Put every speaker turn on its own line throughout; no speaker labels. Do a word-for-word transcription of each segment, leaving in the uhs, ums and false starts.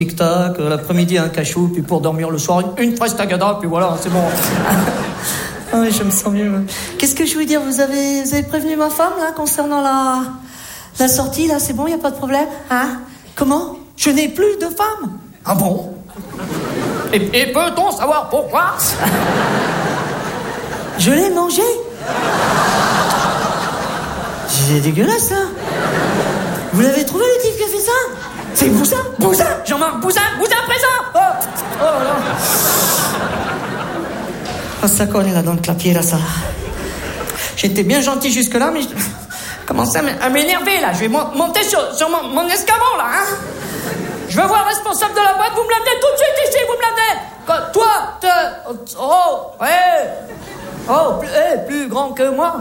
tic-tac, l'après-midi un cachou, puis pour dormir le soir, une fraise tagada, puis voilà, c'est bon. Ah oui, je me sens mieux. Qu'est-ce que je voulais dire, vous avez, vous avez prévenu ma femme, là, concernant la, la sortie, là, c'est bon, il n'y a pas de problème, hein? Comment? Je n'ai plus de femme. Ah bon? Et, et peut-on savoir pourquoi? Je l'ai mangé. C'est dégueulasse, ça. Vous l'avez trouvé, le type qui a fait ça? C'est Bousin? Bousin? Jean-Marc Bousin? Bousin présent? Oh, oh là. Ah, ça colle là dans le clapier, là, ça. J'étais bien gentil jusque-là, mais je commençais à m'énerver, là. Je vais monter sur, sur mon, mon escabeau, là, hein. Je veux voir le responsable de la boîte, vous me l'amenez tout de suite ici, vous me l'amenez. Toi, te... Oh, ouais. Oh, plus, eh, plus grand que moi.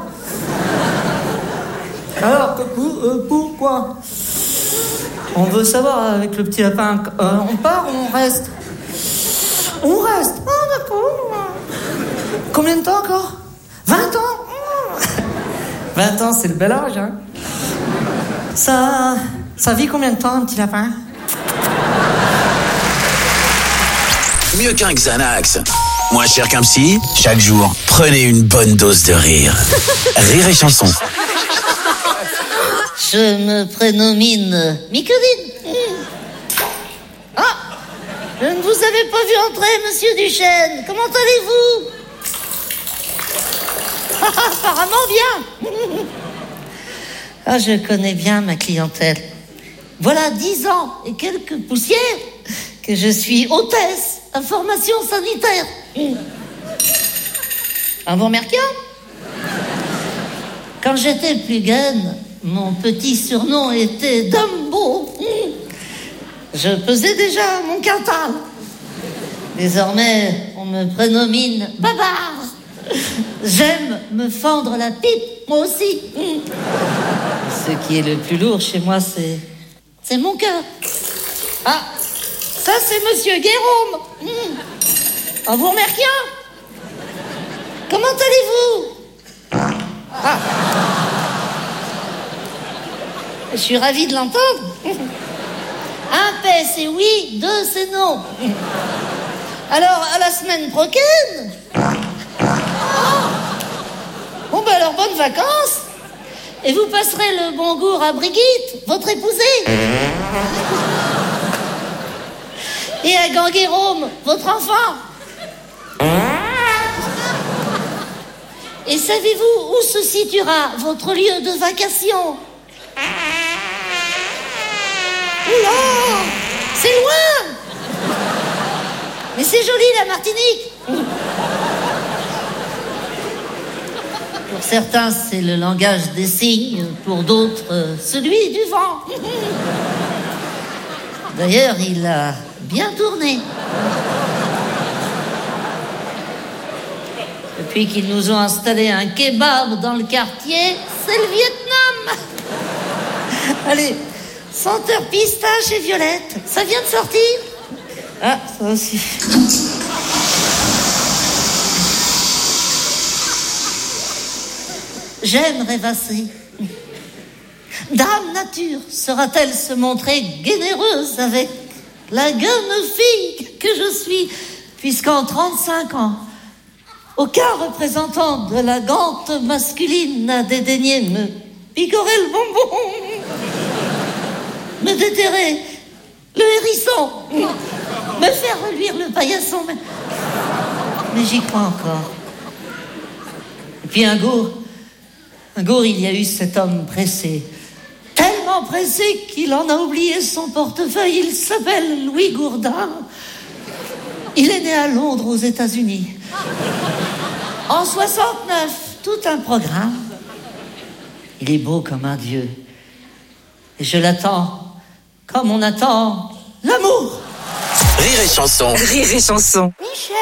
Alors, euh, pourquoi? On veut savoir avec le petit lapin, euh, on part ou on reste? On reste. Ah, d'accord. Combien de temps encore? vingt ans. vingt ans, c'est le bel âge, hein. Ça, ça vit combien de temps, un petit lapin?
Mieux qu'un Xanax. Moins cher qu'un psy, chaque jour, prenez une bonne dose de rire. Rire et chanson.
Je me prénomine Micodine. Ah, je ne vous avais pas vu entrer, monsieur Duchesne. Comment allez-vous? Apparemment bien. Ah, je connais bien ma clientèle. Voilà dix ans et quelques poussières que je suis hôtesse à formation sanitaire. Un bon mercure? Quand j'étais plus jeune, mon petit surnom était Dumbo. Je pesais déjà mon quintal. Désormais, on me prénomine Babar. J'aime me fendre la pipe, moi aussi. Ce qui est le plus lourd chez moi, c'est... c'est mon cœur. Ah, ça c'est monsieur Guérôme. Un bon mercure? Comment allez-vous? Ah. Je suis ravie de l'entendre. Un P, c'est oui, deux, c'est non. Alors, à la semaine prochaine. Bon, ben alors, bonnes vacances. Et vous passerez le bonjour à Brigitte, votre épousée. Et à Ganguérôme, votre enfant. Et savez-vous où se situera votre lieu de vacation? Oula, c'est loin. Mais c'est joli, la Martinique. Pour certains, c'est le langage des signes. Pour d'autres, celui du vent. D'ailleurs, il a bien tourné. Depuis qu'ils nous ont installé un kebab dans le quartier, c'est le Vietnam. Allez, senteur pistache et violette. Ça vient de sortir? Ah, ça aussi. J'aime rêvasser. Dame Nature sera-t-elle se montrer généreuse avec la gueule fille que je suis, puisqu'en trente-cinq ans, aucun représentant de la gante masculine n'a dédaigné de me picorer le bonbon, me déterrer le hérisson, me faire reluire le paillasson. Mais, mais j'y crois encore. Et puis un jour, un jour, il y a eu cet homme pressé, tellement pressé qu'il en a oublié son portefeuille. Il s'appelle Louis Gourdin. Il est né à Londres, aux États-Unis. En soixante-neuf, tout un programme. Il est beau comme un dieu. Et je l'attends comme on attend l'amour.
Rire et chanson.
Rire et chanson.
Michel.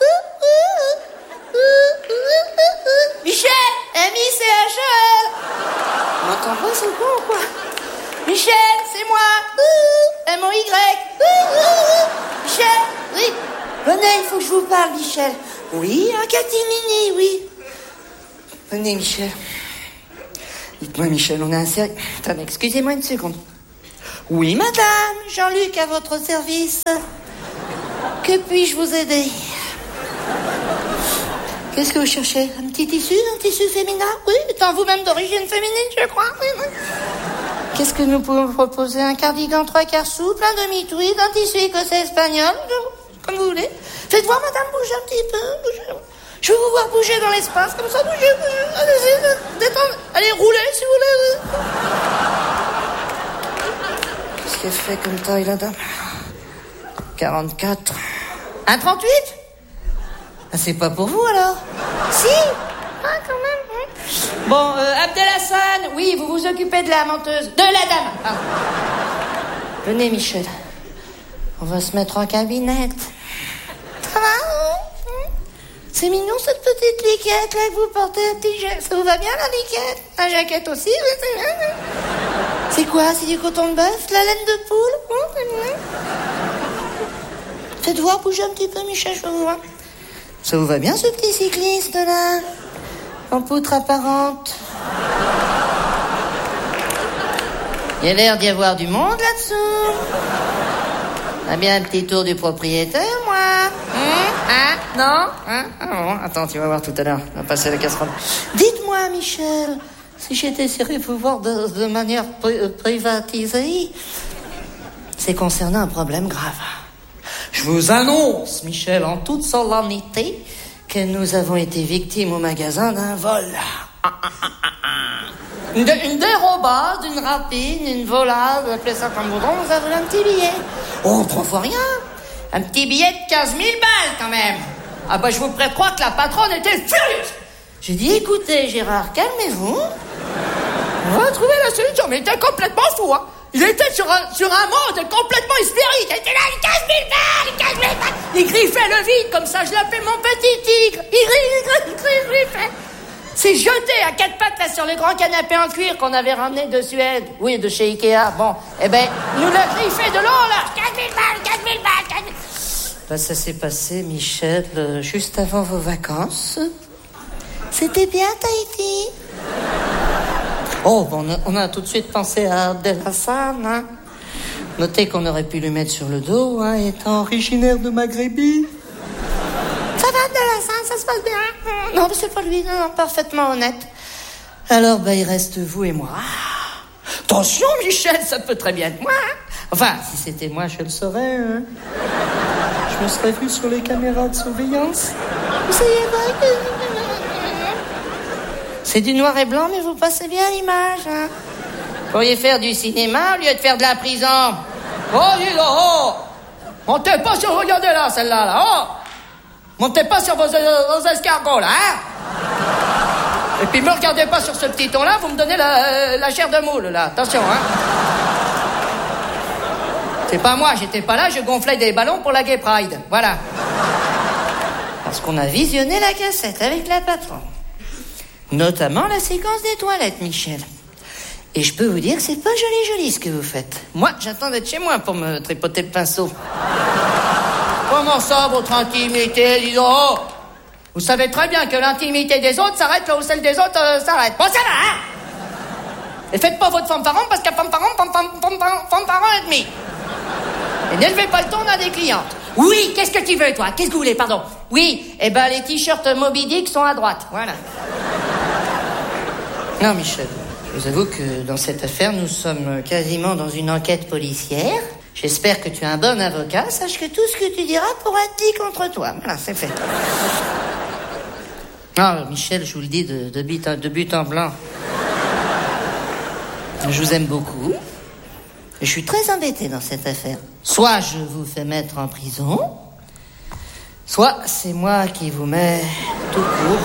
Michel. M I C H E L. On m'entend pas, c'est quoi ou quoi? Michel, c'est moi. M O Y. Michel. Oui. Venez, il faut que je vous parle, Michel. Oui, un catimini, oui. Venez, Michel. Dites-moi, Michel, on a un sérieux... Attends, excusez-moi une seconde. Oui, madame. Jean-Luc à votre service. Que puis-je vous aider? Qu'est-ce que vous cherchez? Un petit tissu? Un tissu féminin? Oui, étant vous-même d'origine féminine, je crois. Oui, oui. Qu'est-ce que nous pouvons vous proposer? Un cardigan trois quarts souple, un demi-tweed, un tissu écossais espagnol, comme vous voulez. Faites voir, madame, bouger un petit peu. Bougez. Je veux vous voir bouger dans l'espace, comme ça, bougez, bougez. Allez-y, détendez. Allez, roulez, si vous voulez. Qu'est-ce qu'elle fait comme taille, la dame? quarante-quatre. Un trente-huit? Ah, c'est pas pour vous, alors? Si. Ah, quand même. Hein. Bon, euh, Abdelhassan, oui, vous vous occupez de la menteuse. De la dame. Ah. Venez, Michel. On va se mettre en cabinette. Ça va, hein? C'est mignon, cette petite liquette, là, que vous portez, un petit jet. Ça vous va bien, la liquette? La jaquette aussi? C'est quoi? C'est du coton de bœuf? De la laine de poule? Hein? Faites voir, bougez un petit peu, Michel, je vous vois. Ça vous va bien, ce petit cycliste, là? En poutre apparente. Il y a l'air d'y avoir du monde, là-dessous. On a bien un petit tour du propriétaire, moi. Hum, hein? Non? Hein? Ah bon, attends, tu vas voir tout à l'heure. On va passer la casserole. Dites-moi, Michel, si j'étais sérieux vous voir de, de manière pri- privatisée, c'est concernant un problème grave. Je vous annonce, Michel, en toute solennité, que nous avons été victimes au magasin d'un vol. Une, dé- une dérobade, une rapine, une volade, appelez ça comme vous voulez, on vous a volé un petit billet. Oh, trois fois rien. Un petit billet de quinze mille balles, quand même. Ah bah, je vous prête croire que la patronne était furieuse. J'ai dit, écoutez, Gérard, calmez-vous. On va trouver la solution. Mais il était complètement fou, hein. Il était sur un, sur un monde complètement hystérique. Il était là, les quinze mille balles, les quinze mille balles. Il griffait le vide, comme ça, je l'appelle mon petit tigre. Il griffait, il griffait, il griffait. C'est jeté à quatre pattes, là, sur le grand canapé en cuir qu'on avait ramené de Suède. Oui, de chez Ikea. Bon, eh ben, nous l'a griffé de l'eau, là. quinze mille balles, quinze mille balles, quinze mille... Ben, ça s'est passé, Michel, euh, juste avant vos vacances. C'était bien, Tahiti? Oh, bon, on a, on a tout de suite pensé à Abdelhassan, hein. Notez qu'on aurait pu lui mettre sur le dos, hein, étant originaire de Maghrébi. Ça va, Abdelhassan, ça se passe bien? Non, mais c'est pas lui, non, parfaitement honnête. Alors, ben, il reste vous et moi. Attention, Michel, ça peut très bien être moi, hein. Enfin, si c'était moi, je le saurais, hein. Je me serais vu sur les caméras de surveillance. Vous savez pas que... C'est du noir et blanc, mais vous passez bien l'image, hein. Vous pourriez faire du cinéma au lieu de faire de la prison. Oh, dis donc, oh! Montez pas sur... Regardez là, celle-là, là, oh! Montez pas sur vos, euh, vos escargots, là, hein. Et puis me regardez pas sur ce petit ton-là, vous me donnez la, euh, la chair de moule, là. Attention, hein. C'est pas moi, j'étais pas là, je gonflais des ballons pour la Gay Pride. Voilà. Parce qu'on a visionné la cassette avec la patronne. Notamment la séquence des toilettes, Michel. Et je peux vous dire que c'est pas joli joli ce que vous faites. Moi, j'attends d'être chez moi pour me tripoter le pinceau. Comment ça, votre intimité, dis donc? Vous savez très bien que l'intimité des autres s'arrête là où celle des autres euh, s'arrête. Bon, ça va, hein? Et faites pas votre fanfaron parce qu'à fanfaron, fanfaron, fanfaron, fanfaron et demi. Et n'élevez pas le ton à des clientes. Oui, qu'est-ce que tu veux, toi? Qu'est-ce que vous voulez, pardon? Oui, eh ben les t-shirts Moby Dick sont à droite, voilà. Non, Michel, je vous avoue que dans cette affaire, nous sommes quasiment dans une enquête policière. J'espère que tu es un bon avocat. Sache que tout ce que tu diras pourra être dit contre toi. Voilà, c'est fait. Ah, Michel, je vous le dis de, de, but, en, de but en blanc. Je vous aime beaucoup. Je suis très embêté dans cette affaire. Soit je vous fais mettre en prison, soit c'est moi qui vous mets tout court.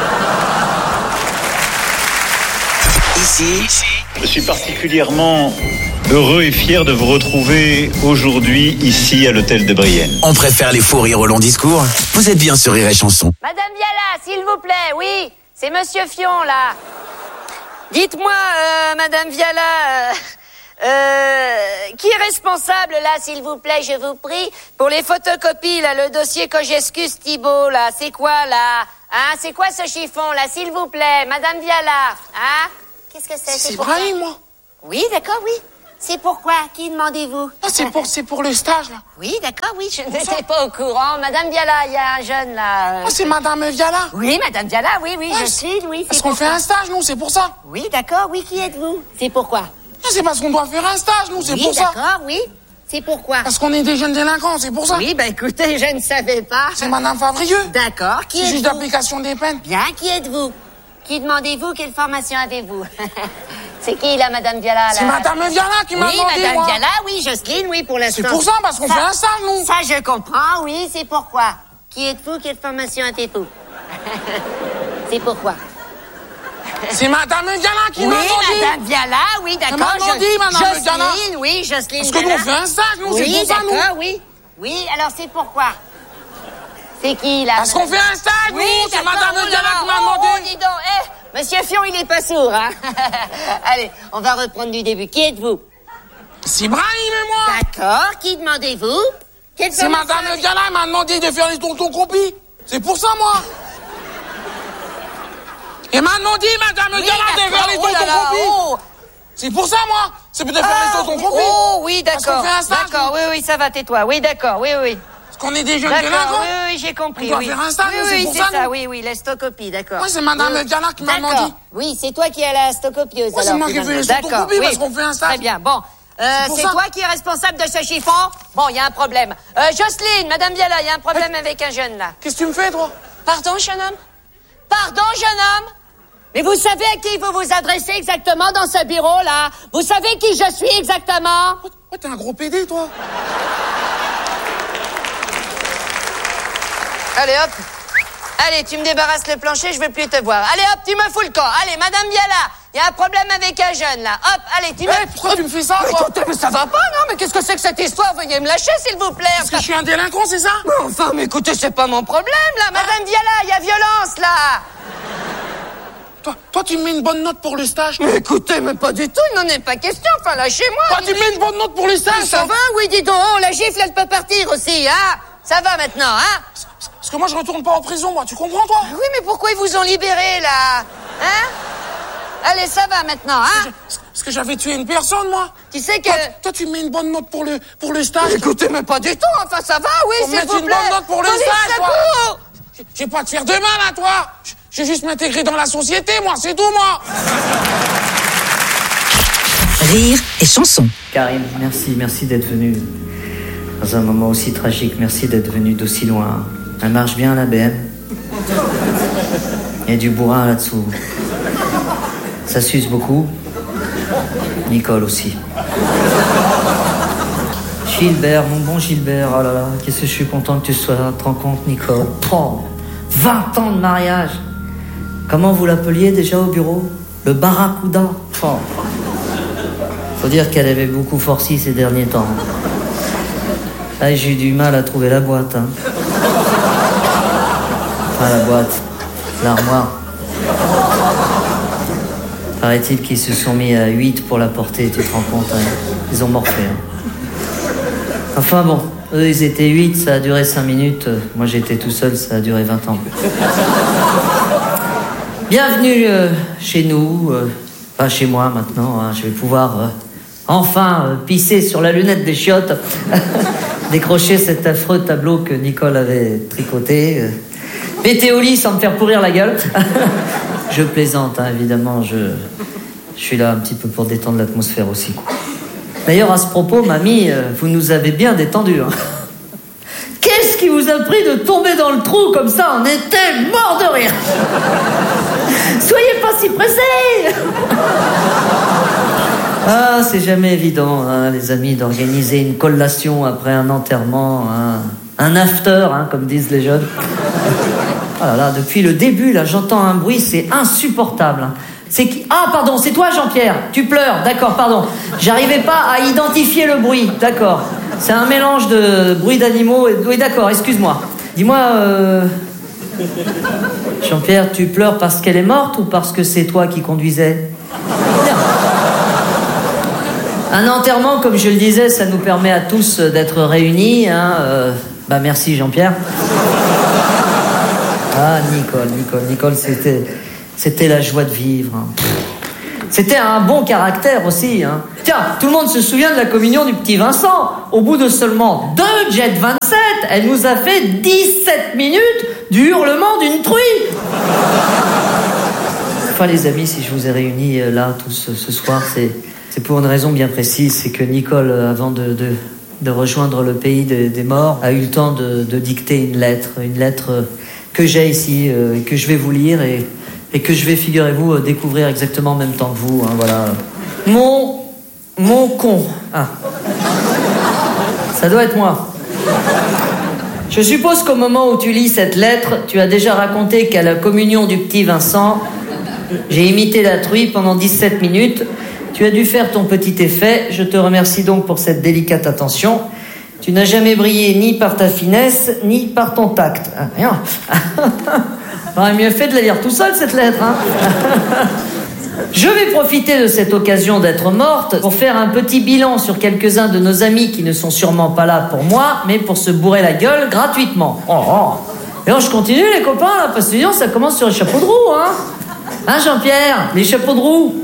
Ici,
je suis particulièrement heureux et fier de vous retrouver aujourd'hui ici à l'hôtel de Brienne.
on préfère les fous rires au long discours. Vous êtes bien sur Rire et Chanson.
Madame Viala, s'il vous plaît, oui, c'est Monsieur Fion, là. Dites-moi, euh, Madame Viala, euh, euh, qui est responsable, là, s'il vous plaît, je vous prie, pour les photocopies, là, le dossier Cogescus Thibault, là, c'est quoi, là? Hein, c'est quoi ce chiffon, là, s'il vous plaît, Madame Viala, hein? Qu'est-ce que c'est?
C'est
pour
Brahim, moi.
Oui, d'accord, oui. C'est pourquoi? Qui demandez-vous?
Ah, c'est pour, c'est pour le stage, là.
Oui, d'accord, oui, je n'étais pas au courant. Madame Viala, il y a un jeune, là.
Ah, c'est Madame Viala?
Oui, Madame Viala, oui, oui,
Ouais,
je suis, oui.
Parce qu'on fait un stage, nous, c'est pour ça.
Oui, d'accord, oui, qui êtes-vous? C'est pourquoi?
Ah, c'est parce qu'on doit faire un stage, nous, c'est
Oui,
pour ça.
d'accord, oui. C'est pourquoi?
Parce qu'on est des jeunes délinquants, c'est pour ça.
Oui, ben écoutez, je ne savais pas.
C'est Madame Favrieux.
D'accord, qui
C'est
êtes-vous?
juste d'application des peines.
Bien, qui êtes-vous? Qui demandez-vous? Quelle formation avez-vous? C'est qui, là, Madame Viala, là?
C'est Madame Viala qui m'a
Oui,
demandé,
Madame
moi.
Viala, oui, Jocelyne, oui, pour l'instant.
C'est pour ça, parce qu'on
Ça-
fait un stage, nous.
Ça, je comprends, oui, c'est pourquoi. Qui êtes-vous? Quelle formation avez-vous? C'est pourquoi.
C'est Madame Viala qui
Oui,
m'a demandé.
Madame Viala, oui, d'accord.
m'a demandé,
Jo-
Madame
Jocelyne,
Viala.
oui, Jocelyne
Parce que nous,
Viala.
on fait un stage, nous, c'est
Oui,
pour ça, nous.
d'accord, oui. Oui, alors c'est pourquoi. C'est qui, là?
Parce qu'on fait un stage, nous.
Oui,
C'est
d'accord,
Madame
oh là
Viala
là,
qui m'a
oh,
demandé.
oh, dis donc, eh, Monsieur Fion, il est pas sourd, hein. Allez, on va reprendre du début. Qui êtes-vous?
C'est Brahim et moi.
D'accord, qui demandez-vous? Quelle
C'est
formation
Madame
avez-
Viala qui m'a demandé de faire les tontons compis. C'est pour ça, moi. Et m'a demandé, Madame
Oui,
Viala, de faire
d'accord,
les
oh là
tontons
là,
compis.
oh.
C'est pour ça, moi. C'est pour de faire
Ah,
les tontons compis.
oh, oui,
Parce qu'on
d'accord.
fait un stage,
D'accord,
nous.
oui, oui, ça va, tais-toi. Oui, d'accord, oui, oui.
Parce qu'on est des jeunes
D'accord,
délinquants.
oui, oui, j'ai compris.
On doit
oui.
faire un stage,
oui,
nous, c'est
oui,
pour
c'est
ça,
ça,
nous.
oui, oui, la stocopie, d'accord.
Moi, c'est Madame
Oui.
Viala qui m'a
D'accord.
demandé.
Oui, c'est toi qui es la stocopieuse.
Moi, c'est
alors,
moi qui
finalement.
fais les
D'accord,
photocopies
oui.
parce qu'on fait un stage.
Très bien, bon. Euh,
pour
c'est
ça.
toi qui es responsable de ce chiffon? Bon, il y a un problème. Euh, Jocelyne, Madame Viala, il y a un problème avec un jeune, là.
Qu'est-ce que tu me fais, toi?
Pardon, jeune homme? Pardon, jeune homme? Mais vous savez à qui vous vous adressez exactement dans ce bureau-là? Vous savez qui je suis exactement?
Ouais, t'es un gros pédé, toi.
Allez, hop. Allez, tu me débarrasses le plancher, je veux plus te voir. Allez, hop, tu me fous le camp. Allez, Madame Viala, il y a un problème avec un jeune, là. Hop, allez, tu me...
Eh, pourquoi tu me fais ça,
Mais
toi?
écoutez, mais ça va pas, non? Mais qu'est-ce que c'est que cette histoire? Veuillez me lâcher, s'il vous plaît.
Parce que je suis un délinquant, c'est ça?
Mais enfin, mais écoutez, c'est pas mon problème, là. Madame Viala, il y a violence, là.
Toi, toi, tu me mets une bonne note pour le stage.
Mais écoutez, mais pas du tout, il n'en est pas question. Enfin, lâchez-moi.
Toi, tu me mets une bonne note pour le stage,
Ça
ça.
va? Oui, dis donc, oh, la gifle, elle peut partir aussi, hein? Ça va maintenant, hein?
Parce que moi, je retourne pas en prison, moi. Tu comprends, toi?
Oui, mais pourquoi ils vous ont libéré, là? Hein? Allez, ça va maintenant, hein?
Parce que j'avais tué une personne, moi.
Tu sais que...
Toi, toi, tu me mets une bonne note pour le, pour le stage.
Écoutez, mais pas du tout, enfin, ça va, oui,
Faut
s'il
mettre
vous
une
plaît.
bonne note pour le
Police,
stage, toi.
secours!
J'ai pas à te faire de mal, à toi. Je vais juste m'intégrer dans la société, moi. C'est tout, moi.
Rire et chanson.
Karim, merci, merci d'être venu dans un moment aussi tragique. Merci d'être venu d'aussi loin. Elle marche bien, la B M. Il y a du bourrin là-dessous. Ça s'use beaucoup. Nicole aussi. Gilbert, mon bon Gilbert, oh là là, qu'est-ce que je suis content que tu sois là. Te rends compte, Nicole? Oh, vingt ans de mariage. Comment vous l'appeliez déjà au bureau? Le barracuda. Oh. Faut dire qu'elle avait beaucoup forci ces derniers temps. Ah, j'ai eu du mal à trouver la boîte. Hein. Enfin, la boîte. L'armoire. Paraît-il qu'ils se sont mis à huit pour la porter, tu te rends compte, hein. Ils ont morflé. Hein. Enfin bon, eux ils étaient huit, ça a duré cinq minutes. Moi j'étais tout seul, ça a duré vingt ans. Bienvenue euh, chez nous, euh, pas chez moi maintenant, hein. Je vais pouvoir euh, enfin euh, pisser sur la lunette des chiottes, décrocher cet affreux tableau que Nicole avait tricoté, euh, péter au lit sans me faire pourrir la gueule. Je plaisante, hein, évidemment, je, je suis là un petit peu pour détendre l'atmosphère aussi. D'ailleurs, à ce propos, mamie, euh, vous nous avez bien détendu. Hein. Qu'est-ce qui vous a pris de tomber dans le trou comme ça? On était morts de rire. Soyez pas si pressés. Ah, c'est jamais évident, hein, les amis, d'organiser une collation après un enterrement, hein, un after, hein, comme disent les jeunes. Oh là là, depuis le début, là, j'entends un bruit, c'est insupportable. C'est qui... Ah, pardon, c'est toi, Jean-Pierre. Tu pleures, d'accord, pardon. J'arrivais pas à identifier le bruit, d'accord. C'est un mélange de bruit d'animaux et... Oui, d'accord, excuse-moi. Dis-moi, euh... Jean-Pierre, tu pleures parce qu'elle est morte ou parce que c'est toi qui conduisais? Un enterrement, comme je le disais, ça nous permet à tous d'être réunis, hein. Euh... Bah, merci, Jean-Pierre. Ah, Nicole, Nicole, Nicole, c'était, c'était la joie de vivre. Hein. C'était un bon caractère aussi. Hein. Tiens, tout le monde se souvient de la communion du petit Vincent. Au bout de seulement deux Jet vingt-sept, elle nous a fait dix-sept minutes du hurlement d'une truie. Enfin, les amis, si je vous ai réunis euh, là tous ce, ce soir, c'est, c'est pour une raison bien précise. C'est que Nicole, euh, avant de, de, de rejoindre le pays des, des morts, a eu le temps de, de dicter une lettre. Une lettre euh, que j'ai ici, euh, que je vais vous lire et, et que je vais, figurez-vous, euh, découvrir exactement en même temps que vous. Hein, voilà. Mon... Mon con. Ah. Ça doit être moi. Je suppose qu'au moment où tu lis cette lettre, tu as déjà raconté qu'à la communion du petit Vincent, j'ai imité la truie pendant dix-sept minutes. Tu as dû faire ton petit effet. Je te remercie donc pour cette délicate attention. Tu n'as jamais brillé ni par ta finesse, ni par ton tact. Ah, rien. J'aurais mieux fait de la lire tout seul, cette lettre, hein. Je vais profiter de cette occasion d'être morte pour faire un petit bilan sur quelques-uns de nos amis qui ne sont sûrement pas là pour moi, mais pour se bourrer la gueule gratuitement. Oh, oh. Et alors je continue les copains, là, parce que ça commence sur les chapeaux de roue, hein. Hein Jean-Pierre, les chapeaux de roue.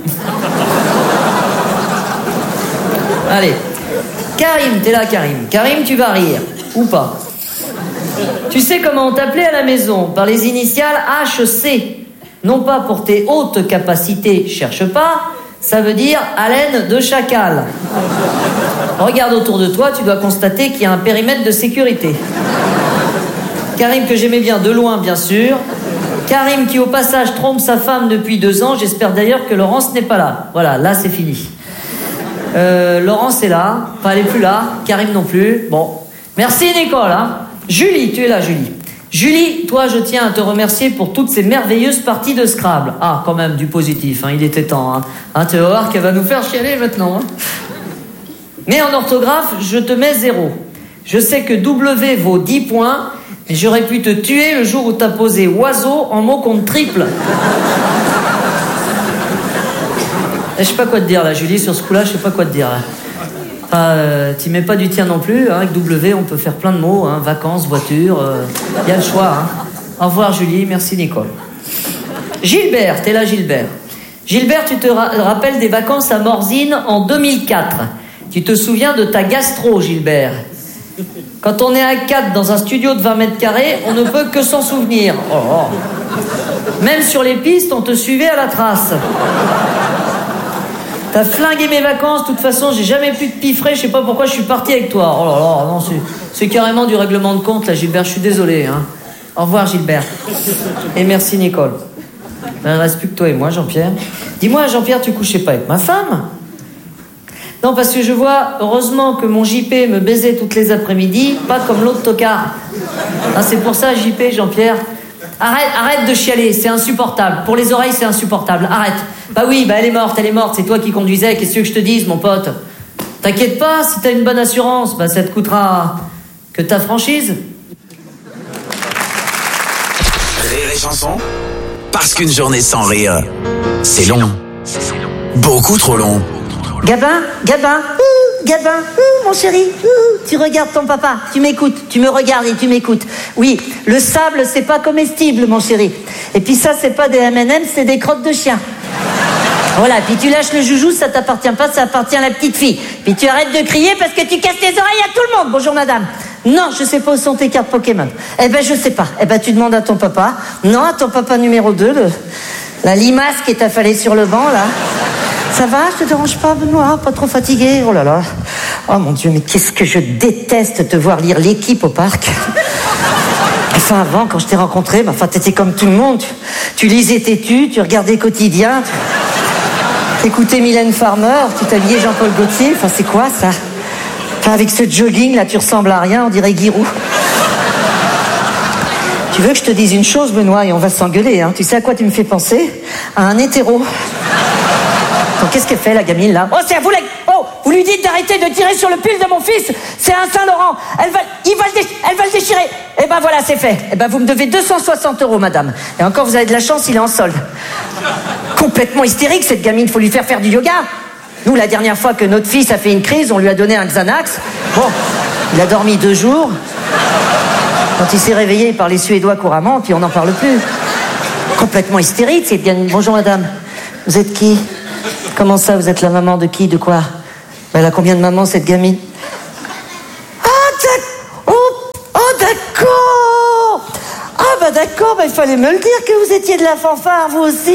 Allez. Karim, t'es là Karim. Karim, tu vas rire. Ou pas. Tu sais comment on t'appelait à la maison? Par les initiales H C. Non pas pour tes hautes capacités, cherche pas, ça veut dire haleine de chacal. Regarde autour de toi, tu dois constater qu'il y a un périmètre de sécurité. Karim que j'aimais bien de loin, bien sûr. Karim qui au passage trompe sa femme depuis deux ans, j'espère d'ailleurs que Laurence n'est pas là. Voilà, là c'est fini. Euh, Laurence est là, enfin elle est plus là, Karim non plus. Bon, merci Nicole. Hein. Julie, tu es là Julie. Julie, toi, je tiens à te remercier pour toutes ces merveilleuses parties de Scrabble. Ah, quand même, du positif, hein, il était temps. Hein. Hein, tu vas voir qu'elle va nous faire chialer maintenant. Hein. Mais en orthographe, je te mets zéro. Je sais que W vaut dix points, mais j'aurais pu te tuer le jour où t'as posé oiseau en mot compte triple. Je sais pas quoi te dire, là, Julie, sur ce coup-là, je sais pas quoi te dire, là. Euh, t'y mets pas du tien non plus, hein, avec W on peut faire plein de mots, hein, vacances, voiture, il euh, y a le choix. Hein. Au revoir Julie, merci Nicole. Gilbert, t'es là Gilbert. Gilbert, tu te ra- rappelles des vacances à Morzine en deux mille quatre. Tu te souviens de ta gastro Gilbert. Quand on est à quatre dans un studio de vingt mètres carrés, on ne peut que s'en souvenir. Oh, oh. Même sur les pistes, on te suivait à la trace. T'as flingué mes vacances, de toute façon, j'ai jamais pu te piffrer, je sais pas pourquoi je suis parti avec toi. Oh là là, non, c'est, c'est carrément du règlement de compte, là, Gilbert, je suis désolé. Hein. Au revoir, Gilbert. Et merci, Nicole. Ben, il ne reste plus que toi et moi, Jean-Pierre. Dis-moi, Jean-Pierre, tu couchais pas avec ma femme? Non, parce que je vois, heureusement que mon J P me baisait toutes les après-midi, pas comme l'autre tocard. Ah, c'est pour ça, J P, Jean-Pierre. Arrête, arrête de chialer, c'est insupportable. Pour les oreilles, c'est insupportable. Arrête. Bah oui, bah elle est morte, elle est morte. C'est toi qui conduisais. Qu'est-ce que tu veux que je te dise, mon pote? T'inquiète pas, si t'as une bonne assurance, bah ça te coûtera que ta franchise.
Rire et chanson. Parce qu'une journée sans rire, c'est long. Beaucoup trop long.
Gabin, Gabin, ouh, Gabin, ouh, mon chéri, ouh, tu regardes ton papa, tu m'écoutes, tu me regardes et tu m'écoutes. Oui, le sable, c'est pas comestible, mon chéri. Et puis ça, c'est pas des M and M, c'est des crottes de chien. Voilà, puis tu lâches le joujou, ça t'appartient pas, ça appartient à la petite fille. Puis tu arrêtes de crier parce que tu casses les oreilles à tout le monde. Bonjour madame. Non, je sais pas où sont tes cartes Pokémon. Eh ben, je sais pas. Eh ben, tu demandes à ton papa. Non, à ton papa numéro deux, le, la limace qui est affalée sur le banc, là. Ça va, je te dérange pas, Benoît? Pas trop fatigué? Oh là là. Oh mon Dieu, mais qu'est-ce que je déteste te voir lire L'équipe au parc. Enfin, avant, quand je t'ai rencontré, bah, enfin, t'étais comme tout le monde. Tu, tu lisais Tétu, tu regardais Quotidien, tu écoutais Mylène Farmer, tu t'habillais Jean-Paul Gaultier. Enfin, c'est quoi, ça? Enfin, avec ce jogging, là, tu ressembles à rien, on dirait Giroud. Tu veux que je te dise une chose, Benoît, et on va s'engueuler, hein? Tu sais à quoi tu me fais penser? À un hétéro. Donc, qu'est-ce qu'elle fait, la gamine, là? Oh, c'est à vous, la... Oh, vous lui dites d'arrêter de tirer sur le pull de mon fils. C'est un Saint-Laurent. Elle va... Il va le dé... Elle va le déchirer. Eh ben, voilà, c'est fait. Eh ben, vous me devez deux cent soixante euros, madame. Et encore, vous avez de la chance, il est en solde. Complètement hystérique, cette gamine. Faut lui faire faire du yoga. Nous, la dernière fois que notre fils a fait une crise, on lui a donné un Xanax. Bon, il a dormi deux jours. Quand il s'est réveillé, il parlait suédois couramment, puis on n'en parle plus. Complètement hystérique, cette gamine. Bonjour, madame. Vous êtes qui? Comment ça, vous êtes la maman de qui? De quoi?
Elle a combien de mamans, cette gamine? Ah, d'ac- oh, oh, d'accord. Ah, bah d'accord, bah, il fallait me le dire que vous étiez de la fanfare, vous aussi.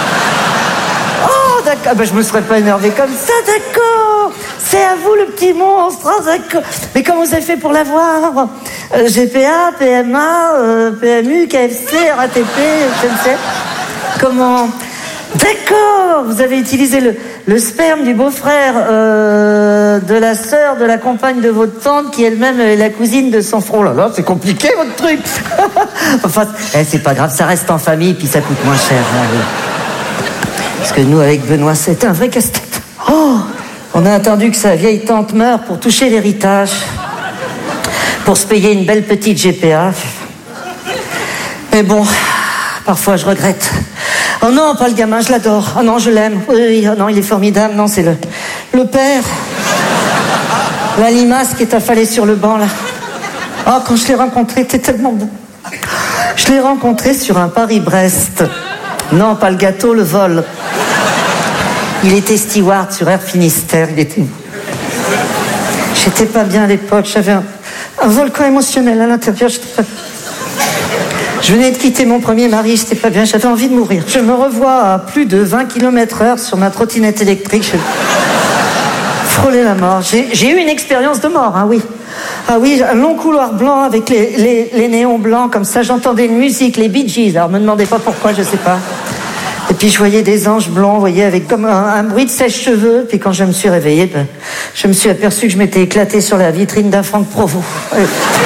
Oh, d'accord, bah, je me serais pas énervée comme ça, d'accord. C'est à vous, le petit monstre, oh, d'accord. Mais comment vous avez fait pour l'avoir? euh, G P A, P M A, euh, P M U, K F C, R A T P, je ne sais. Comment? D'accord, vous avez utilisé le, le sperme du beau-frère euh, de la sœur de la compagne de votre tante qui elle-même est la cousine de son frère. Oh là là, c'est compliqué votre truc. Enfin, eh, c'est pas grave, ça reste en famille puis ça coûte moins cher. Hein, oui. Parce que nous, avec Benoît, c'est un vrai casse-tête. Oh, on a attendu que sa vieille tante meure pour toucher l'héritage, pour se payer une belle petite G P A. Mais bon, parfois je regrette. Oh non, pas le gamin, je l'adore. Oh non, je l'aime. Oui, oui, oh non, il est formidable. Non, c'est le, le père. La limace qui est affalée sur le banc, là. Oh, quand je l'ai rencontré, t'es tellement beau. Je l'ai rencontré sur un Paris-Brest. Non, pas le gâteau, le vol. Il était steward sur Air Finistère. Il était... J'étais pas bien à l'époque. J'avais un, un volcan émotionnel à l'intérieur. J'étais pas... Je venais de quitter mon premier mari, j'étais pas bien, j'avais envie de mourir. Je me revois à plus de vingt kilomètres heure sur ma trottinette électrique. Je frôlais la mort. J'ai, j'ai eu une expérience de mort, hein, oui. Ah oui, un long couloir blanc avec les, les, les néons blancs, comme ça, j'entendais une musique, les Bee Gees. Alors, me demandez pas pourquoi, je sais pas. Et puis, je voyais des anges blancs, vous voyez, avec comme un, un bruit de sèche-cheveux. Puis, quand je me suis réveillée, ben, je me suis aperçu que je m'étais éclatée sur la vitrine d'un Franck Provost. Et...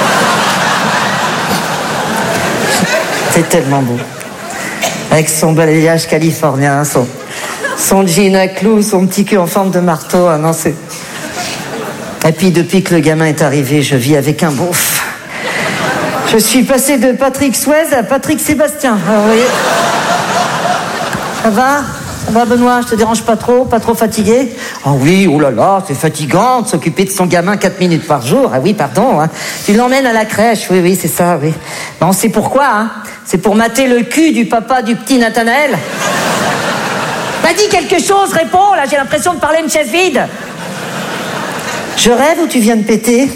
C'est tellement beau. Avec son balayage californien, son, son jean à clous, son petit cul en forme de marteau. Ah non, c'est... Et puis, depuis que le gamin est arrivé, je vis avec un beauf. Je suis passé de Patrick Swayze à Patrick Sébastien. Alors, vous voyez... Ça va? Ça va, Benoît? Je te dérange pas trop? Pas trop fatigué? Ah oh oui, oh là là, c'est fatigant de s'occuper de son gamin quatre minutes par jour. Ah oui, pardon. Hein. Tu l'emmènes à la crèche, oui, oui, c'est ça, oui. Non, c'est pourquoi, hein? C'est pour mater le cul du papa du petit Nathanaël. T'as dit quelque chose, réponds, là, j'ai l'impression de parler à une chaise vide. Je rêve ou tu viens de péter?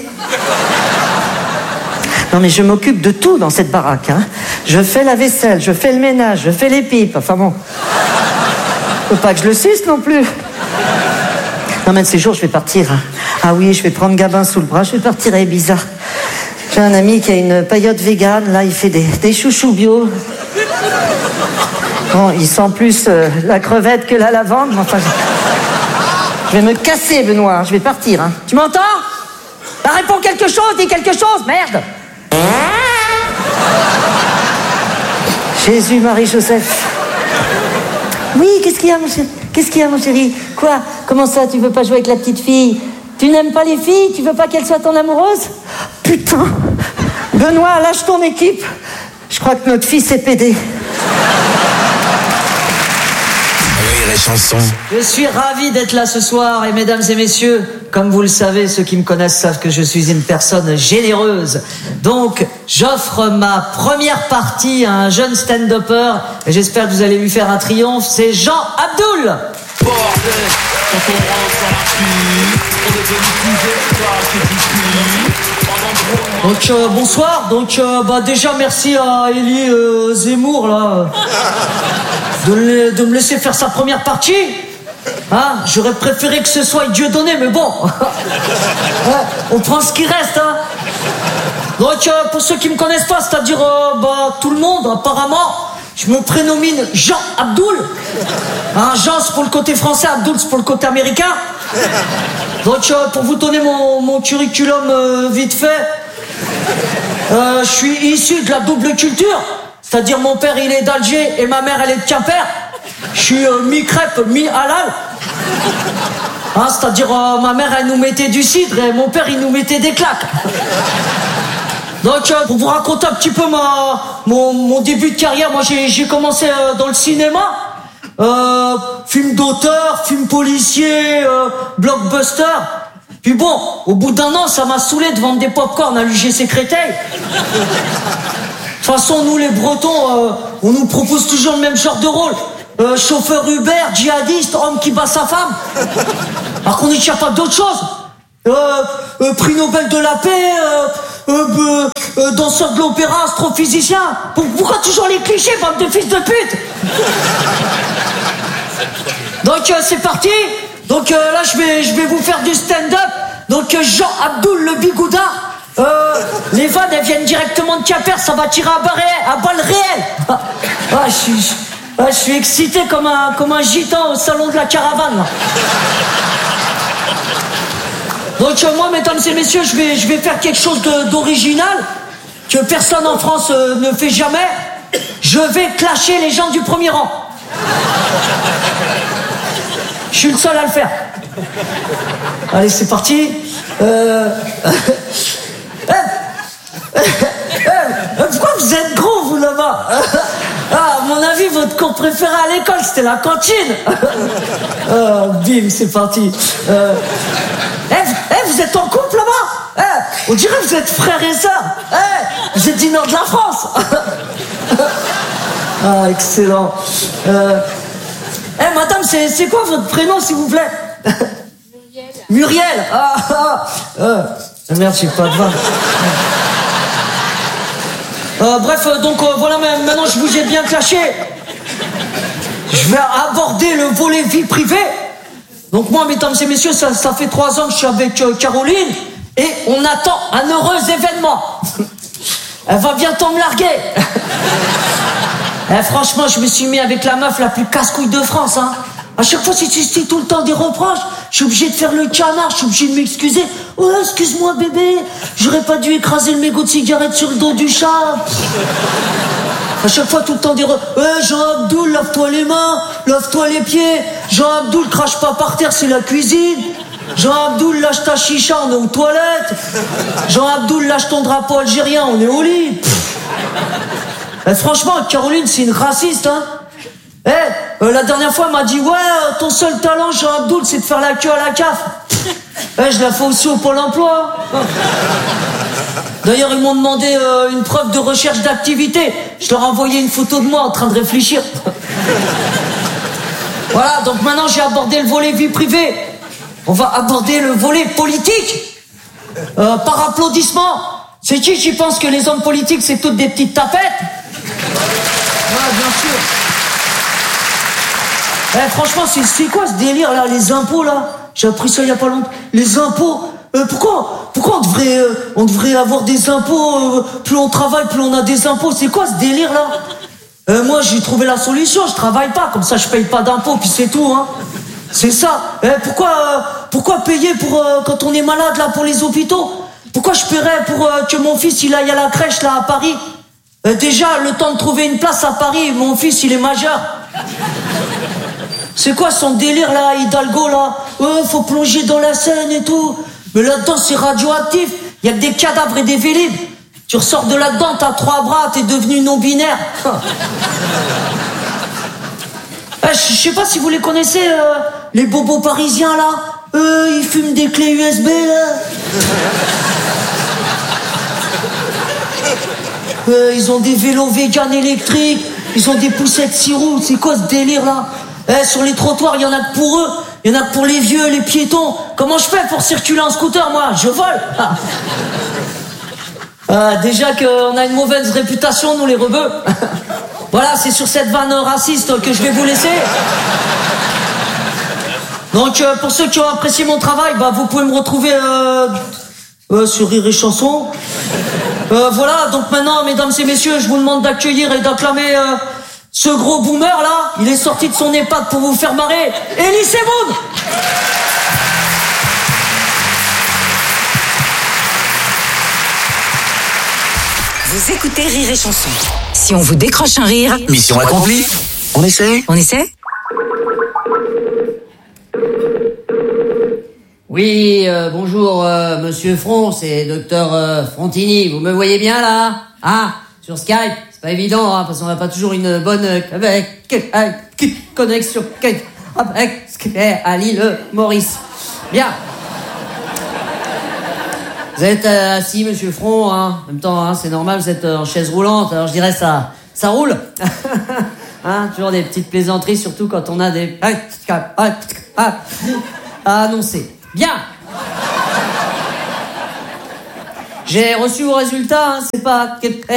Non, mais je m'occupe de tout dans cette baraque, hein. Je fais la vaisselle, je fais le ménage, je fais les pipes, enfin bon... Faut pas que je le suce non plus. Non, mais de ces jours, je vais partir. Ah oui, je vais prendre Gabin sous le bras, je vais partir à Ibiza. J'ai un ami qui a une paillote végane, là, il fait des, des chouchous bio. Bon, il sent plus euh, la crevette que la lavande, mais enfin... Je, je vais me casser, Benoît, je vais partir, hein. Tu m'entends? Bah, réponds quelque chose, dis quelque chose, merde. Jésus, Marie, Joseph. Oui, qu'est-ce qu'il y a, mon chéri? Qu'est-ce qu'il y a, mon chéri? Quoi? Comment ça, tu veux pas jouer avec la petite fille? Tu n'aimes pas les filles? Tu veux pas qu'elle soit ton amoureuse? Putain! Benoît, lâche ton équipe. Je crois que notre fils est pédé.
Rire et chanson.
Je suis ravi d'être là ce soir et mesdames et messieurs, comme vous le savez, ceux qui me connaissent savent que je suis une personne généreuse. Donc, j'offre ma première partie à un jeune stand-upper et j'espère que vous allez lui faire un triomphe. C'est Jean Abdoul. Donc euh, bonsoir. Donc euh, bah déjà merci à Élie euh, Zemmour là de, le, de me laisser faire sa première partie. Hein, j'aurais préféré que ce soit Dieudonné, mais bon. Ouais, on prend ce qui reste. Hein. Donc euh, pour ceux qui me connaissent pas, c'est-à-dire euh, bah tout le monde apparemment. Je me prénomine Jean Abdoul. Hein, Jean, c'est pour le côté français, Abdoul, c'est pour le côté américain. Donc, euh, pour vous donner mon, mon curriculum euh, vite fait, euh, je suis issu de la double culture. C'est-à-dire, mon père, il est d'Alger et ma mère, elle est de Quimper. Je suis euh, mi-crêpe, mi-halal. Hein, c'est-à-dire, euh, ma mère, elle nous mettait du cidre et mon père, il nous mettait des claques. Donc, euh, pour vous raconter un petit peu ma, mon, mon début de carrière, moi j'ai, j'ai commencé euh, dans le cinéma. Euh, film d'auteur, film policier, euh, blockbuster. Puis bon, au bout d'un an, ça m'a saoulé de vendre des pop-corn à l'U G C Créteil. De toute façon, nous les Bretons, euh, on nous propose toujours le même genre de rôle.
euh, chauffeur Uber, djihadiste, homme qui bat sa femme. Alors qu'on est capable d'autre chose. Euh, euh, prix Nobel de la paix, euh, euh, euh, danseur de l'opéra, astrophysicien. Pourquoi toujours les clichés, bande de fils de pute? Donc euh, c'est parti. Donc euh, là je vais je vais vous faire du stand-up. Donc euh, Jean Abdoul le Bigouda. Euh, les vannes elles viennent directement de Quimper, ça va tirer à balles réelles, à balles réelles. Ah, ah, je suis je, ah, je suis excité comme un comme un gitan au salon de la caravane. Là. Donc euh, moi, mesdames et messieurs, je vais je vais faire quelque chose de, d'original que personne en France euh, ne fait jamais. Je vais clasher les gens du premier rang. Je suis le seul à le faire. Allez, c'est parti. Euh... Pourquoi vous êtes gros, vous, là-bas? Ah, à mon avis, votre cours préféré à l'école, c'était la cantine. Oh, bim, c'est parti. Euh... Eh, eh, vous êtes en couple, là-bas? Eh, on dirait que vous êtes frères et sœurs. Eh, vous êtes du nord de la France. Ah, excellent. Euh... Eh, madame, c'est, c'est quoi votre prénom, s'il vous plaît? Muriel. Muriel. Ah, ah, ah. Merde, j'ai pas de vanne. Euh, bref, euh, donc euh, voilà, maintenant je vous ai bien clashé. Je vais aborder le volet vie privée. Donc moi, mesdames et messieurs, ça, ça fait trois ans que je suis avec euh, Caroline et on attend un heureux événement. Elle va bientôt me larguer. Eh, franchement, je me suis mis avec la meuf la plus casse-couille de France. Hein. À chaque fois, c'est, c'est tout le temps des reproches. Je suis obligé de faire le canard, je suis obligé de m'excuser. Oh, excuse-moi, bébé, j'aurais pas dû écraser le mégot de cigarette sur le dos du chat. À chaque fois, tout le temps des reproches. Ouais, Jean-Abdoul, lave-toi les mains, lave-toi les pieds. Jean-Abdoul, crache pas par terre, c'est la cuisine. Jean-Abdoul, lâche ta chicha, on est aux toilettes. Jean-Abdoul, lâche ton drapeau algérien, on est au lit. Eh, franchement, Caroline, c'est une raciste, hein. Eh, euh, la dernière fois, elle m'a dit, ouais, euh, ton seul talent, Jean-Abdoul, c'est de faire la queue à la C A F. Eh, je la fais aussi au Pôle emploi. D'ailleurs, ils m'ont demandé euh, une preuve de recherche d'activité. Je leur ai envoyé une photo de moi en train de réfléchir. Voilà, donc maintenant, j'ai abordé le volet vie privée. On va aborder le volet politique. Euh, par applaudissement. C'est qui qui pense que les hommes politiques, c'est toutes des petites tapettes? Voilà, bien sûr. Eh, franchement, c'est, c'est quoi ce délire là, les impôts là? J'ai appris ça il y a pas longtemps. Les impôts, euh, pourquoi, pourquoi on devrait, euh, on devrait avoir des impôts? Euh, plus on travaille, plus on a des impôts. C'est quoi ce délire là? euh, Moi, j'ai trouvé la solution. Je travaille pas, comme ça, je paye pas d'impôts, puis c'est tout, hein. C'est ça. Eh, pourquoi, euh, pourquoi payer pour euh, quand on est malade là pour les hôpitaux? Pourquoi je paierais pour euh, que mon fils il aille à la crèche là à Paris? euh, Déjà, le temps de trouver une place à Paris, mon fils il est majeur. C'est quoi son délire là, Hidalgo là? Ouais, faut plonger dans la Seine et tout. Mais là-dedans c'est radioactif. Il y a que des cadavres et des vélib. Tu ressors de là-dedans, t'as trois bras, t'es devenu non-binaire. eh, Je sais pas si vous les connaissez, euh, les bobos parisiens là. Eux, ils fument des clés U S B là. Euh, ils ont des vélos vegan électriques. Ils ont des poussettes six roues. C'est quoi ce délire là? Eh, sur les trottoirs, il y en a que pour eux. Il y en a que pour les vieux, les piétons. Comment je fais pour circuler en scooter, moi? Je vole. Ah. Ah, déjà qu'on a une mauvaise réputation, nous les rebeux. Voilà, c'est sur cette vanne raciste que je vais vous laisser. Donc, euh, pour ceux qui ont apprécié mon travail, bah, vous pouvez me retrouver euh, euh, sur Rire et Chanson. Euh, voilà, donc maintenant, mesdames et messieurs, je vous demande d'accueillir et d'acclamer... Euh, ce gros boomer là, il est sorti de son EHPAD pour vous faire marrer. Elie Semoun.
Vous écoutez Rire et Chanson. Si on vous décroche un rire,
Mission accomplie. On essaie?
on essaie?
Oui, euh, bonjour, euh, monsieur Front, c'est docteur euh, Frontini. Vous me voyez bien là? Ah, sur Skype. C'est pas évident, hein, parce qu'on n'a pas toujours une bonne avec, avec, connexion avec à l'île Maurice. Bien. Vous êtes euh, assis, monsieur Front, hein. En même temps, hein, c'est normal, vous êtes euh, en chaise roulante, alors je dirais ça, ça roule. Hein, toujours des petites plaisanteries, surtout quand on a des... à annoncer. Bien. J'ai reçu vos résultats, hein, c'est pas...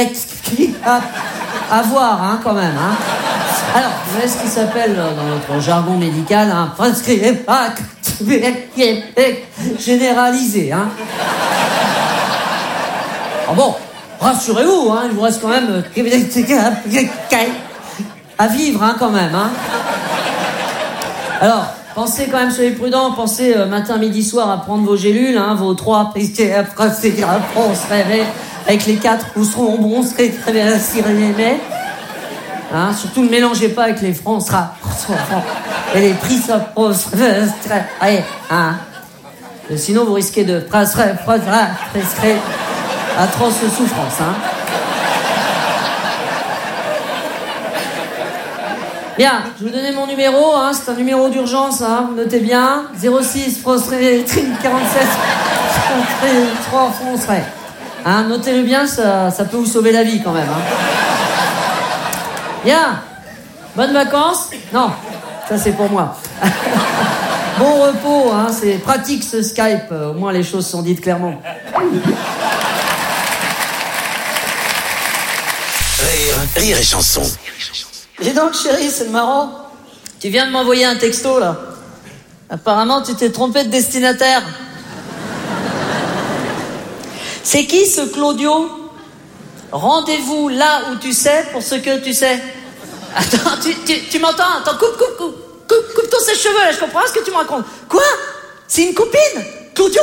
à voir, hein, quand même, hein. Alors, vous savez ce qui s'appelle, dans notre jargon médical, un généralisé, hein. Ah bon, rassurez-vous, hein, il vous reste quand même à vivre, hein, quand même, hein. Alors, pensez quand même, soyez prudents, pensez euh, matin, midi, soir à prendre vos gélules, hein, vos trois, on serait avec les quatre, vous seront bons, on serait très bien mais hein, surtout ne mélangez pas avec les francs, on sera et les prix ça allez, hein. Sinon vous risquez de prescrire atroce souffrance, hein. Bien, je vais vous donner mon numéro, hein, c'est un numéro d'urgence, hein, notez bien, zéro six, quarante-sept, trois, français. Hein, notez-le bien, ça, ça peut vous sauver la vie quand même, hein. Bien, bonnes vacances. Non, ça c'est pour moi. Bon repos, hein, c'est pratique ce Skype, au moins les choses sont dites clairement.
Rire, rire et chanson.
Dis donc, chérie, c'est marrant.
Tu viens de m'envoyer un texto, là. Apparemment, tu t'es trompé de destinataire. C'est qui, ce Claudio? Rendez-vous là où tu sais pour ce que tu sais. Attends, tu, tu, tu m'entends? Attends, coupe, coupe, coupe, coupe, coupe tous ses cheveux, là, je comprends ce que tu me racontes. Quoi? C'est une copine? Claudio?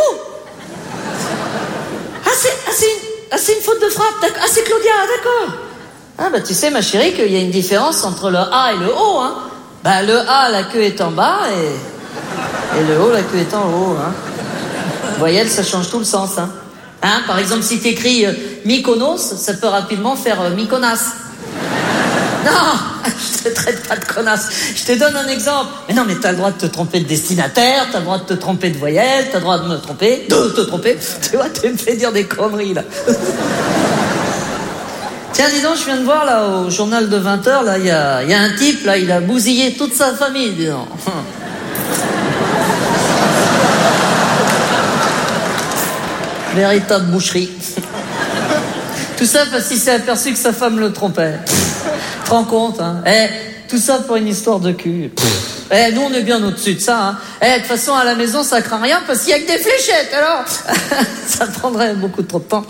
Ah, c'est, ah, c'est, une, ah, c'est une faute de frappe, d'accord. Ah, c'est Claudia, d'accord. Ah bah tu sais ma chérie qu'il y a une différence entre le A et le O, hein. Bah le A, la queue est en bas et, et le O, la queue est en haut, hein. Voyelle, ça change tout le sens, hein. Hein, par exemple si t'écris euh, Mykonos, ça peut rapidement faire euh, Mykonas. Non, je te traite pas de connasse. Je te donne un exemple. Mais non, mais t'as le droit de te tromper de destinataire, t'as le droit de te tromper de voyelle, t'as le droit de me tromper, de te tromper. Tu vois, tu me fais dire des conneries là. Tiens, dis donc, je viens de voir, là, au journal de vingt heures, là, il y a, y a un type, là, il a bousillé toute sa famille, dis donc. Véritable boucherie. Tout ça parce qu'il s'est aperçu que sa femme le trompait. Tu te rends compte, hein? Eh, tout ça pour une histoire de cul. Eh, nous, on est bien au-dessus de ça, hein. Eh, de toute façon, à la maison, ça craint rien parce qu'il y a que des fléchettes, alors. Ça prendrait beaucoup trop de temps.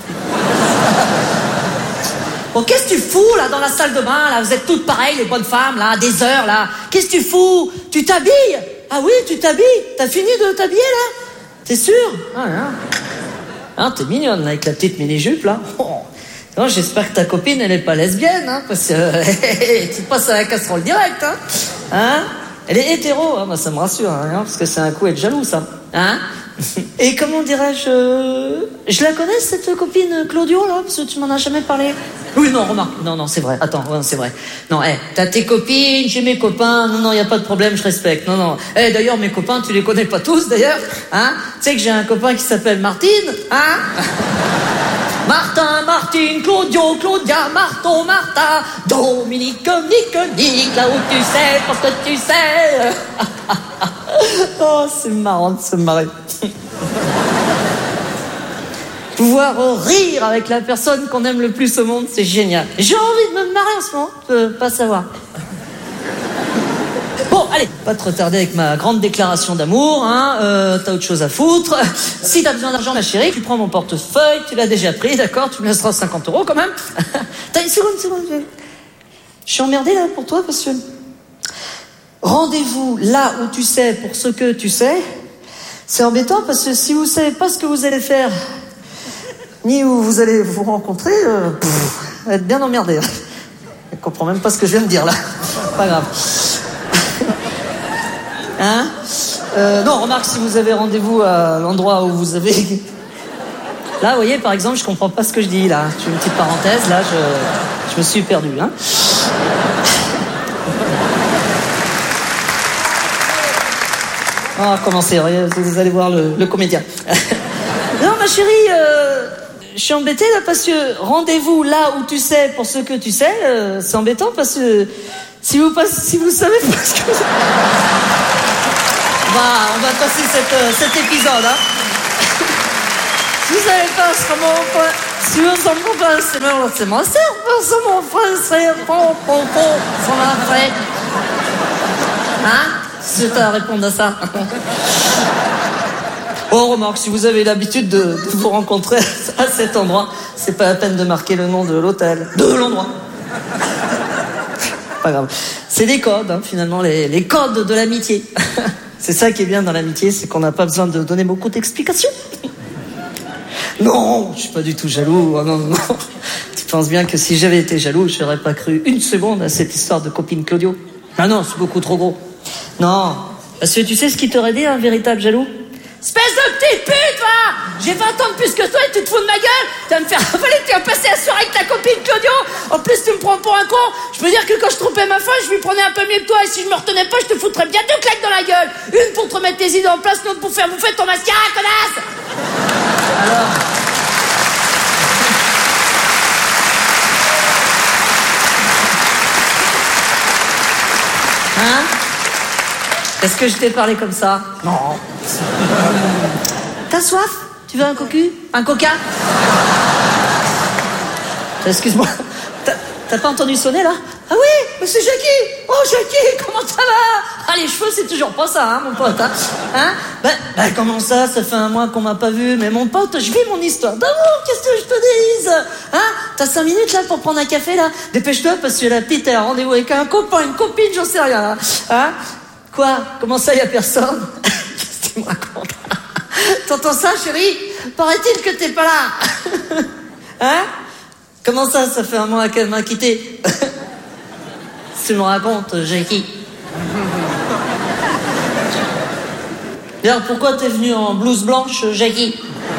Bon, qu'est-ce que tu fous, là, dans la salle de bain, là? Vous êtes toutes pareilles, les bonnes femmes, là, des heures, là. Qu'est-ce que tu fous? Tu t'habilles? Ah oui, tu t'habilles? T'as fini de t'habiller, là? T'es sûr? Ah, hein. Hein, t'es mignonne, là, avec la petite mini-jupe, là. Oh. Non, j'espère que ta copine, elle est pas lesbienne, hein, parce que euh, tu te passes à la casserole direct, hein. Hein? Elle est hétéro, hein, bah, ça me rassure, hein, parce que c'est un coup être jaloux, ça. Hein? Et comment dirais-je, euh, je la connais cette copine Claudio là, parce que tu m'en as jamais parlé. Oui non remarque, non non c'est vrai. Attends, ouais, c'est vrai. Non, eh, hey, t'as tes copines, j'ai mes copains. Non non, y a pas de problème, je respecte. Non non. Eh hey, d'ailleurs mes copains, tu les connais pas tous d'ailleurs, hein? Tu sais que j'ai un copain qui s'appelle Martine, hein? Martin, Martine, Claudio, Claudia, Marton, Martha, Dominique, Nick, Nick, là où tu sais, parce que tu sais. Oh, c'est marrant de se marrer. Pouvoir rire avec la personne qu'on aime le plus au monde, c'est génial. J'ai envie de me marrer en ce moment, je peux pas savoir. Bon, allez, pas te retarder avec ma grande déclaration d'amour, hein, euh, t'as autre chose à foutre. Si t'as besoin d'argent, ma chérie, tu prends mon portefeuille, tu l'as déjà pris, d'accord, tu me laisseras cinquante euros quand même. T'as une seconde, une seconde. Je suis emmerdée là pour toi parce que... Rendez-vous là où tu sais pour ce que tu sais. C'est embêtant parce que si vous savez pas ce que vous allez faire, ni où vous allez vous rencontrer, euh, pff, vous allez être bien emmerdé. Je comprends même pas ce que je viens de dire là. Pas grave. Hein? Euh, non, remarque, si vous avez rendez-vous à l'endroit où vous avez... Là, vous voyez, par exemple, je comprends pas ce que je dis là. Je fais une petite parenthèse, là, je, je me suis perdu, hein. Ah, commencez, vous allez voir le, le comédien. Non, ma chérie, euh, je suis embêtée là parce que rendez-vous là où tu sais pour ce que tu sais, euh, c'est embêtant parce que
Si vous passez, si vous savez pas ce que... Bah, on va passer cette, euh, cet épisode, hein. Si vous savez pas comment on peut... Si vous en pouvez pas, c'est mon, c'est mon cerveau, c'est mon frère, c'est mon pompon, c'est mon frère. Hein? Si tu as à répondre à ça. Oh, remarque, si vous avez l'habitude de, de vous rencontrer à cet endroit, c'est pas la peine de marquer le nom de l'hôtel, de l'endroit. Pas grave. C'est des codes, hein, finalement, les, les codes de l'amitié. C'est ça qui est bien dans l'amitié, c'est qu'on n'a pas besoin de donner beaucoup d'explications. Non, je suis pas du tout jaloux. Oh, non, non. Tu penses bien que si j'avais été jaloux, je n'aurais pas cru une seconde à cette histoire de copine Claudio. Ah non, c'est beaucoup trop gros. Non, parce que tu sais ce qui t'aurait dit un véritable jaloux? Espèce de petite pute, va! J'ai vingt ans de plus que toi et tu te fous de ma gueule! Tu vas me faire avaler, tu vas passer la soirée avec ta copine Claudio! En plus, tu me prends pour un con! Je peux dire que quand je trompais ma femme, je lui prenais un peu mieux que toi, et si je me retenais pas, je te foutrais bien deux claques dans la gueule! Une pour te remettre tes idées en place, l'autre pour faire bouffer ton mascara, connasse! Alors... Hein? Est-ce que je t'ai parlé comme ça? Non. T'as soif? Tu veux un cocu? Un coca? Excuse-moi. T'as, t'as pas entendu sonner là? Ah oui, mais c'est Jackie! Oh Jackie, comment ça va? Ah les cheveux c'est toujours pas ça, hein mon pote, hein? Hein? Ben, ben comment ça? Ça fait un mois qu'on m'a pas vu, mais mon pote, je vis mon histoire d'amour, qu'est-ce que je te dise? Hein? T'as cinq minutes là pour prendre un café là? Dépêche-toi parce que la petite elle a rendez-vous avec un copain, une copine, j'en sais rien là. Hein? Quoi? Comment ça y a personne? Qu'est-ce que tu me racontes? T'entends ça chérie? Paraît-il que t'es pas là. Hein? Comment ça, ça fait un mois qu'elle m'a quitté? Tu me racontes, Jackie. D'ailleurs, pourquoi t'es venu en blouse blanche, Jackie?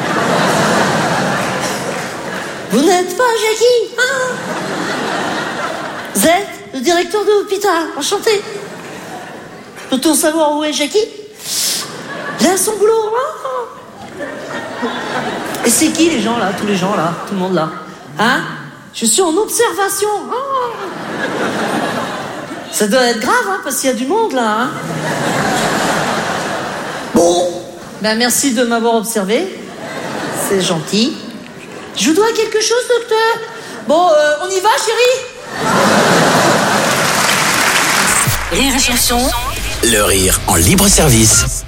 Vous n'êtes pas Jackie, hein? Vous êtes le directeur de l'hôpital, enchanté. Peut-on savoir où est Jackie? Il a son boulot, hein? Et c'est qui les gens là, tous les gens là, tout le monde là? Hein? Je suis en observation. Oh. Ça doit être grave, hein, parce qu'il y a du monde là. Hein. Bon, ben merci de m'avoir observé. C'est gentil. Je vous dois quelque chose, docteur? Bon, euh, on y va, chérie?
Rire et chanson.
Le rire en libre service.